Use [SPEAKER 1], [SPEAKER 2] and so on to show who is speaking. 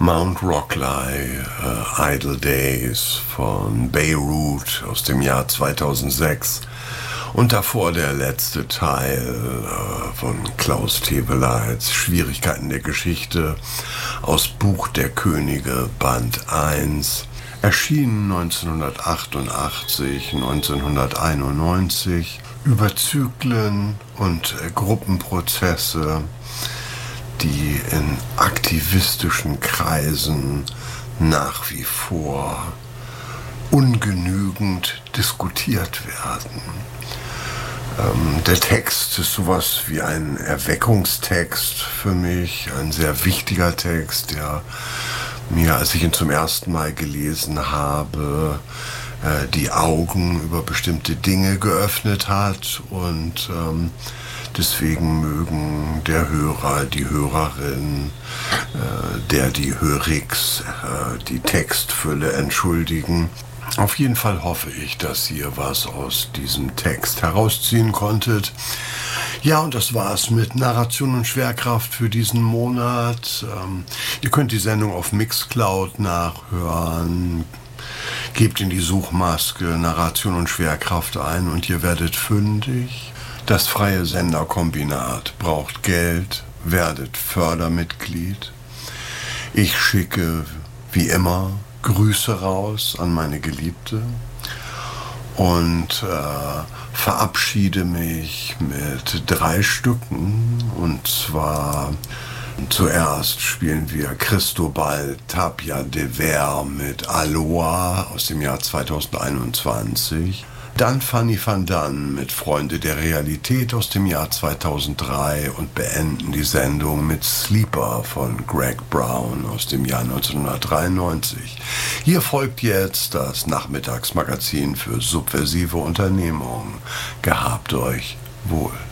[SPEAKER 1] Mount Rockley, Idle Days von Beirut aus dem Jahr 2006 und davor der letzte Teil von Klaus Teweleits Schwierigkeiten der Geschichte aus Buch der Könige Band 1, erschienen 1988, 1991, über Zyklen und Gruppenprozesse, die in aktivistischen Kreisen nach wie vor ungenügend diskutiert werden. Der Text ist sowas wie ein Erweckungstext für mich, ein sehr wichtiger Text, der mir, als ich ihn zum ersten Mal gelesen habe, die Augen über bestimmte Dinge geöffnet hat und deswegen mögen der Hörer, die Hörerin, die Hörix, die Textfülle entschuldigen. Auf jeden Fall hoffe ich, dass ihr was aus diesem Text herausziehen konntet. Ja, und das war's mit Narration und Schwerkraft für diesen Monat. Ihr könnt die Sendung auf Mixcloud nachhören. Gebt in die Suchmaske Narration und Schwerkraft ein und ihr werdet fündig. Das freie Senderkombinat braucht Geld, werdet Fördermitglied. Ich schicke, wie immer, Grüße raus an meine Geliebte und verabschiede mich mit 3 Stücken. Und zwar zuerst spielen wir Cristobal Tapia de Ver mit Aloha aus dem Jahr 2021. Dann Fanny van Dan mit Freunde der Realität aus dem Jahr 2003 und beenden die Sendung mit Sleeper von Greg Brown aus dem Jahr 1993. Hier folgt jetzt das Nachmittagsmagazin für subversive Unternehmungen. Gehabt euch wohl.